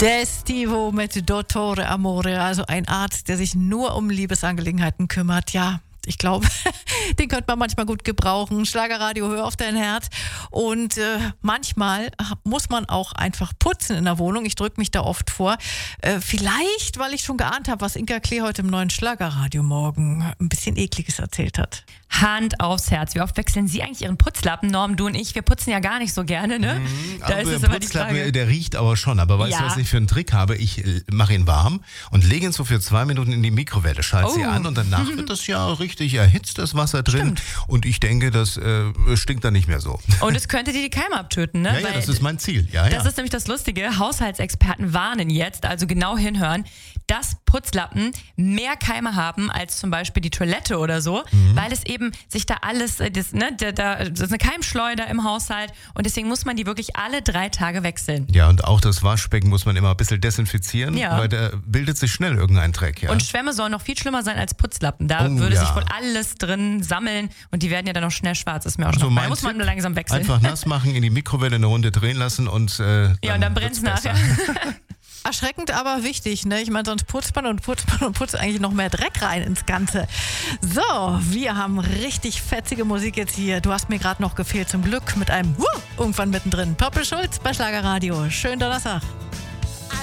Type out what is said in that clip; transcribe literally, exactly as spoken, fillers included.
Destivo mit Dottore Amore, also ein Arzt, der sich nur um Liebesangelegenheiten kümmert. Ja, ich glaube, den könnte man manchmal gut gebrauchen. Schlagerradio, hör auf dein Herz. Und äh, manchmal muss man auch einfach putzen in der Wohnung. Ich drücke mich da oft vor. Äh, vielleicht, weil ich schon geahnt habe, was Inka Klee heute im neuen Schlagerradio morgen ein bisschen Ekliges erzählt hat. Hand aufs Herz. Wie oft wechseln Sie eigentlich Ihren Putzlappen? Norm, du und ich, wir putzen ja gar nicht so gerne, ne? Mhm, da aber ist es der immer die Putzlappen, Frage. der riecht aber schon. Aber weißt Ja. du, was ich für einen Trick habe? Ich äh, mache ihn warm und lege ihn so für zwei Minuten in die Mikrowelle, schalte Oh. sie an und danach wird das ja richtig erhitzt, das Wasser drin. Stimmt. Und ich denke, das äh, stinkt dann nicht mehr so. Und es könnte dir die Keime abtöten, ne? Ja, ja, Weil das ist mein Ziel. Ja, Das ja. ist nämlich das Lustige. Haushaltsexperten warnen jetzt, also genau hinhören, dass Putzlappen mehr Keime haben als zum Beispiel die Toilette oder so, Mhm. weil es eben sich da alles, äh, das, ne, da, da, das ist eine Keimschleuder im Haushalt und deswegen muss man die wirklich alle drei Tage wechseln. Ja, und auch das Waschbecken muss man immer ein bisschen desinfizieren, Ja. weil da bildet sich schnell irgendein Dreck. Ja. Und Schwämme sollen noch viel schlimmer sein als Putzlappen. Da Oh, würde ja. sich wohl alles drin sammeln und die werden ja dann noch schnell schwarz. Ist mir auch schon Also aufgefallen. mein Da muss man Tipp, langsam wechseln. Einfach nass machen, in die Mikrowelle eine Runde drehen lassen und äh, ja, und dann brennt es wird's nachher. besser. Erschreckend, aber wichtig, ne? Ich meine, sonst putzt man und putzt man und putzt eigentlich noch mehr Dreck rein ins Ganze. So, wir haben richtig fetzige Musik jetzt hier. Du hast mir gerade noch gefehlt, zum Glück mit einem Wuh irgendwann mittendrin. Purple Schulz bei Schlagerradio. Schönen Donnerstag.